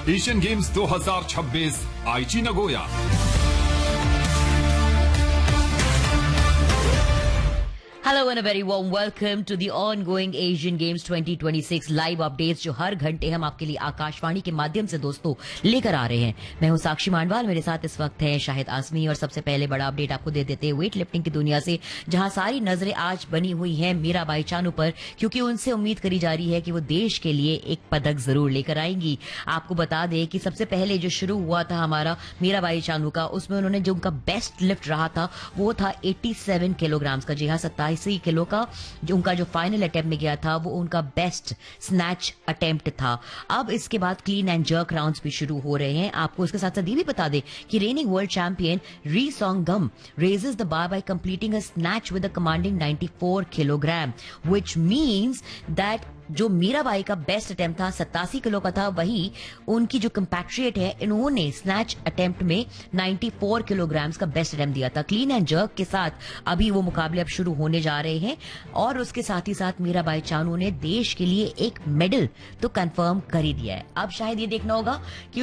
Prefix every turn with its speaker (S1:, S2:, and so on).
S1: Asian games 2026 आईची Nagoya.
S2: Hello and a very warm welcome to the ongoing Asian Games 2026 live updates जो हर घंटे हम आपके लिए आकाशवाणी के माध्यम से दोस्तों लेकर आ रहे हैं। मैं हूं साक्षी मांडवाल, मेरे साथ इस वक्त है शाहिद आसमी और सबसे पहले बड़ा अपडेट आपको दे देते हैं वेट लिफ्टिंग की दुनिया से, जहां सारी नजरें आज बनी हुई हैं मीराबाई चानू पर, क्योंकि उनसे उम्मीद करी जा रही है कि वो देश के लिए एक पदक जरूर लेकर आएंगी। आपको बता दें कि सबसे पहले जो शुरू हुआ था हमारा मीराबाई चानू का, उसमें उन्होंने जो उनका बेस्ट लिफ्ट रहा था वो था 87 किलोग्राम का। जी हाँ, 27 किलो का जो उनका जो फाइनल अटेम्प्ट में गया था वो उनका बेस्ट स्नैच अटेम्प्ट था। अब इसके बाद क्लीन एंड जर्क राउंड्स भी शुरू हो रहे हैं। आपको इसके साथ साथ ये भी बता दें कि रेनिंग वर्ल्ड चैंपियन री सोंगगम raises the bar bye completing a snatch with a commanding 94 kilogram, which means that जो मीराबाई का बेस्ट अटेम्प्ट था 87 किलो का था, वही उनकी जो कंपैट्रिएट है इन्होंने स्नैच अटेम्प्ट में 94 किलोग्राम्स का बेस्ट अटेम्प्ट दिया था। क्लीन एंड जर्क के साथ अभी वो मुकाबले अब शुरू होने जा रहे हैं और उसके साथ ही साथ मीराबाई चानू ने देश के लिए एक मेडल तो कंफर्म कर ही दिया है। अब शायद ये देखना होगा कि